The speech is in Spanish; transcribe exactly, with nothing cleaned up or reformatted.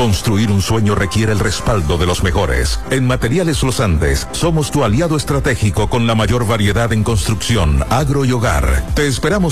Construir un sueño requiere el respaldo de los mejores. En Materiales Los Andes, somos tu aliado estratégico con la mayor variedad en construcción, agro y hogar. Te esperamos